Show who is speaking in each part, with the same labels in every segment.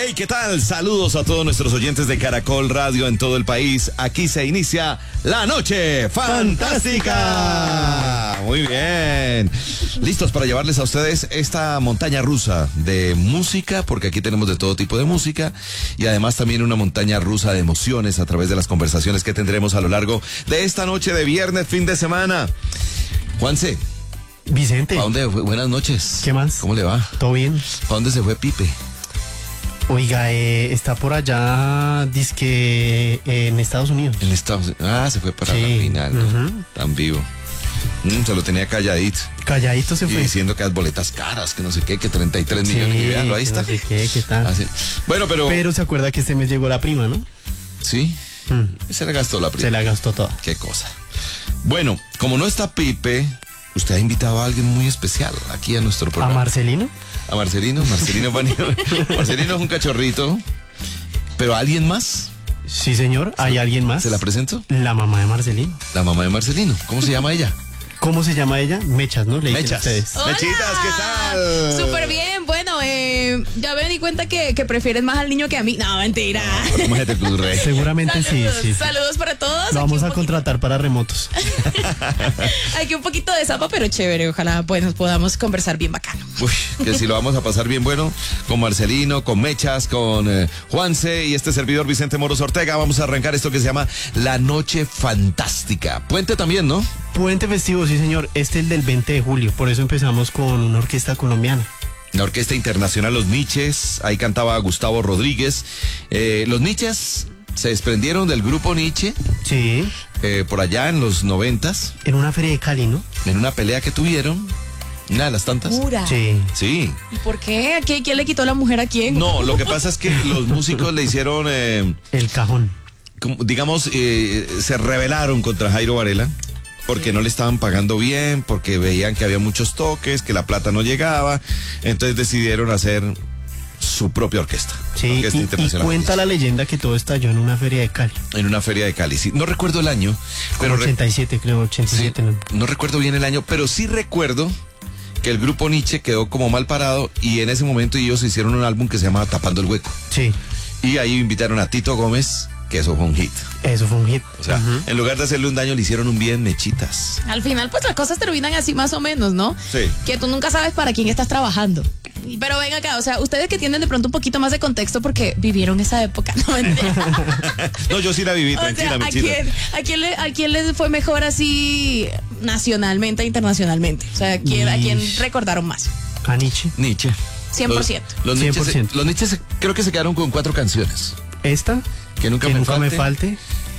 Speaker 1: Hey, ¿qué tal? Saludos a todos nuestros oyentes de Caracol Radio en todo el país. Aquí se inicia La Noche Fantástica. Muy bien. Listos para llevarles a ustedes esta montaña rusa de música, porque aquí tenemos de todo tipo de música y además también una montaña rusa de emociones a través de las conversaciones que tendremos a lo largo de esta noche de viernes, fin de semana. Juanse.
Speaker 2: Vicente.
Speaker 1: ¿A dónde fue? Buenas noches.
Speaker 2: ¿Qué más?
Speaker 1: ¿Cómo le va?
Speaker 2: ¿Todo bien?
Speaker 1: ¿A dónde se fue Pipe?
Speaker 2: Oiga, está por allá, dizque en Estados Unidos.
Speaker 1: En Estados Unidos. Ah, se fue para la final. Tan vivo. Se lo tenía calladito.
Speaker 2: Calladito se
Speaker 1: Y
Speaker 2: fue.
Speaker 1: diciendo que las boletas caras, que no sé qué, que 33 millones. Y véanlo, ahí está.
Speaker 2: No sé qué tal.
Speaker 1: Ah, sí. Bueno,
Speaker 2: Pero se acuerda que este mes llegó la prima, ¿no?
Speaker 1: Sí. Se le gastó la prima.
Speaker 2: Se la gastó toda.
Speaker 1: Qué cosa. Bueno, como no está Pipe, usted ha invitado a alguien muy especial aquí a nuestro programa.
Speaker 2: ¿A Marcelino?
Speaker 1: A Marcelino. Marcelino es un cachorrito. ¿Pero alguien más?
Speaker 2: Sí, señor. ¿Hay alguien más?
Speaker 1: ¿Se la presento?
Speaker 2: La mamá de Marcelino.
Speaker 1: La mamá de Marcelino. ¿Cómo se llama ella?
Speaker 2: ¿Cómo se llama ella? Mechas, ¿no? Le dicen
Speaker 1: Mechas.
Speaker 2: ustedes.
Speaker 3: Hola.
Speaker 1: Mechitas, ¿qué tal?
Speaker 3: Súper bien, bueno, ya me di cuenta que prefieres más al niño que a mí. No, mentira.
Speaker 1: ¿Cómo se te ocurre?
Speaker 2: Seguramente
Speaker 3: Saludos,
Speaker 2: sí.
Speaker 3: saludos para todos.
Speaker 2: Lo vamos
Speaker 3: Aquí
Speaker 2: a
Speaker 3: un
Speaker 2: contratar para remotos.
Speaker 3: Aquí un poquito de zapa, pero chévere. Ojalá pues nos podamos conversar bien bacano.
Speaker 1: Uy, que si lo vamos a pasar bien bueno, con Marcelino, con Mechas, con Juanse y este servidor Vicente Moros Ortega. Vamos a arrancar esto que se llama La Noche Fantástica. Puente también, ¿no?
Speaker 2: Puente festivo, sí, señor. Este es el del 20 de julio. Por eso empezamos con una orquesta colombiana.
Speaker 1: La Orquesta Internacional Los Niches, ahí cantaba Gustavo Rodríguez. Los Niches se desprendieron del grupo Nietzsche
Speaker 2: Sí.
Speaker 1: por allá en los 90s,
Speaker 2: En una feria de Cali, ¿no?
Speaker 1: en una pelea que tuvieron, una de las tantas.
Speaker 3: Pura.
Speaker 2: Sí.
Speaker 1: Sí.
Speaker 3: ¿Y por qué? ¿Quién le quitó la mujer a quién?
Speaker 1: No, lo que pasa es que los músicos le hicieron,
Speaker 2: El cajón.
Speaker 1: digamos, se rebelaron contra Jairo Varela. Porque no le estaban pagando bien, porque veían que había muchos toques, que la plata no llegaba. Entonces decidieron hacer su propia orquesta.
Speaker 2: Sí,
Speaker 1: Orquesta
Speaker 2: y
Speaker 1: Internacional.
Speaker 2: cuenta la leyenda que todo estalló en una feria de Cali.
Speaker 1: En una feria de Cali. Sí, no recuerdo el año, pero
Speaker 2: 87, creo, 87.
Speaker 1: sí, no recuerdo bien el año, pero sí recuerdo que el grupo Nietzsche quedó como mal parado y en ese momento ellos hicieron un álbum que se llamaba Tapando el Hueco.
Speaker 2: Sí,
Speaker 1: Y ahí invitaron a Tito Gómez, que eso fue un hit.
Speaker 2: eso fue un hit.
Speaker 1: O sea, en lugar de hacerle un daño, le hicieron un bien, Mechitas.
Speaker 3: Al final, pues las cosas terminan así más o menos, ¿no?
Speaker 1: Sí.
Speaker 3: Que tú nunca sabes para quién estás trabajando. Pero ven acá, o sea, ustedes que tienen de pronto un poquito más de contexto porque vivieron esa época, no mentira.
Speaker 1: No, yo sí la viví,
Speaker 3: O
Speaker 1: tranquila,
Speaker 3: sea,
Speaker 1: Mechitas.
Speaker 3: ¿a quién les fue mejor así nacionalmente e internacionalmente? O sea, ¿a quién recordaron más?
Speaker 2: A Nietzsche.
Speaker 1: Nietzsche.
Speaker 3: 100%.
Speaker 1: Los Nietzsche,
Speaker 2: 100%.
Speaker 1: los Nietzsche creo que se quedaron con 4 canciones.
Speaker 2: Esta,
Speaker 1: Que nunca,
Speaker 2: que
Speaker 1: me,
Speaker 2: nunca
Speaker 1: falte.
Speaker 2: me falte.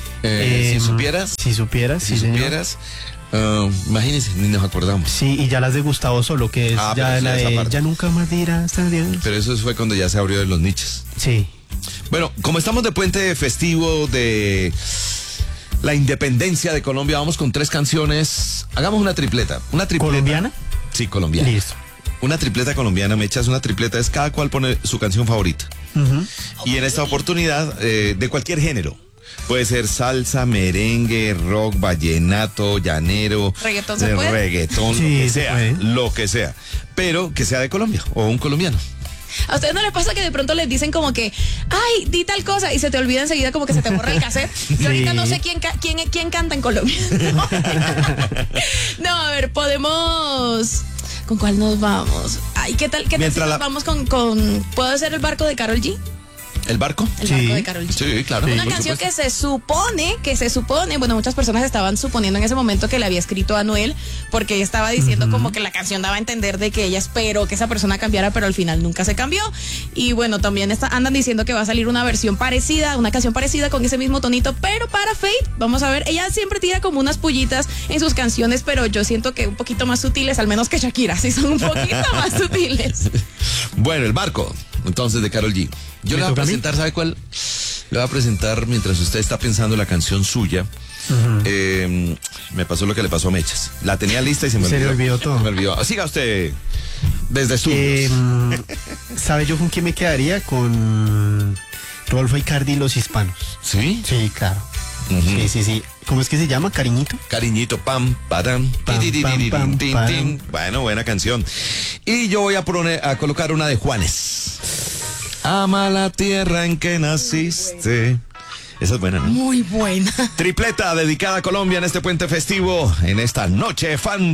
Speaker 1: Si supieras.
Speaker 2: Si supieras,
Speaker 1: Si
Speaker 2: sí, señor.
Speaker 1: supieras. Imagínense, ni nos acordamos.
Speaker 2: Sí, y ya las de Gustavo Solo, que es
Speaker 1: Ah, pero
Speaker 2: ya
Speaker 1: sí,
Speaker 2: la
Speaker 1: esa
Speaker 2: de
Speaker 1: parte.
Speaker 2: Ya nunca más dirás adiós.
Speaker 1: Pero eso fue cuando ya se abrió de los nichos.
Speaker 2: Sí.
Speaker 1: Bueno, como estamos de puente festivo de la independencia de Colombia, vamos con 3 canciones. Hagamos una tripleta. ¿Una tripleta?
Speaker 2: ¿Colombiana?
Speaker 1: Sí, colombiana.
Speaker 2: Listo.
Speaker 1: Una tripleta colombiana, me echas una tripleta, es cada cual pone su canción favorita. Y en esta oportunidad, de cualquier género. Puede ser salsa, merengue, rock, vallenato, llanero,
Speaker 3: ¿Reggaetón se puede?
Speaker 1: reggaetón,
Speaker 2: Sí,
Speaker 1: lo que
Speaker 2: se
Speaker 1: sea,
Speaker 2: puede.
Speaker 1: lo que sea. Pero que sea de Colombia o un colombiano.
Speaker 3: ¿A ustedes no les pasa que de pronto les dicen como que, ay, di tal cosa y se te olvida enseguida como que se te borra el cassette? Y ahorita no sé quién canta en Colombia. No, a ver, podemos... ¿Con cuál nos vamos? Ay, ¿qué tal si
Speaker 1: Mientras
Speaker 3: nos vamos con... ¿Puedo hacer el barco de Karol G?
Speaker 1: ¿El barco?
Speaker 3: El
Speaker 2: Sí.
Speaker 3: barco de Karol G.
Speaker 1: Sí, claro.
Speaker 3: Una
Speaker 1: por
Speaker 3: canción
Speaker 1: supuesto.
Speaker 3: que se supone, bueno, muchas personas estaban suponiendo en ese momento que le había escrito a Anuel, porque ella estaba diciendo como que la canción daba a entender de que ella esperó que esa persona cambiara, pero al final nunca se cambió. Y bueno, también andan diciendo que va a salir una versión parecida, una canción parecida con ese mismo tonito, pero para Feid, vamos a ver, ella siempre tira como unas pullitas en sus canciones, pero yo siento que un poquito más sutiles, al menos que Shakira, sí son un poquito más sutiles.
Speaker 1: Bueno, el barco, entonces, de Karol G. Yo le voy a
Speaker 2: toca a mí?
Speaker 1: presentar, ¿sabe cuál? Le voy a presentar mientras usted está pensando la canción suya. Me pasó lo que le pasó a Mechas. La tenía lista y se me olvidó.
Speaker 2: Se le olvidó todo.
Speaker 1: Se me olvidó. Siga usted desde estudios.
Speaker 2: ¿Sabe yo con quién me quedaría? Con Rodolfo Icardi y los Hispanos.
Speaker 1: ¿Sí?
Speaker 2: Sí, claro. Sí. ¿Cómo es que se llama? ¿Cariñito?
Speaker 1: Cariñito, pam, padam,
Speaker 2: Pam,
Speaker 1: tin,
Speaker 2: pam,
Speaker 1: tin,
Speaker 2: pam.
Speaker 1: tin. Bueno, buena canción. Y yo voy a colocar una de Juanes. Ama la tierra en que naciste. Esa es buena, ¿no?
Speaker 3: Muy buena.
Speaker 1: Tripleta dedicada a Colombia en este puente festivo, en esta noche fan.